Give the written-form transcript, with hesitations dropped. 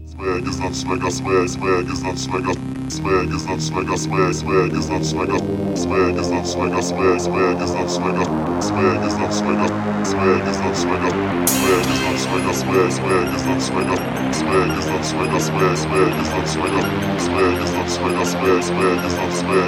Swag is not swagger, swag is not swagger, swag is not swagger, swag is not swagger, swag is not swagger, swag is not swagger, swag is not swagger, swag is not swagger, swag is not swagger, swag is not swagger, swag is not swagger, swag is not swagger, swag is not swagger, swag is not swagger, swag is not swagger,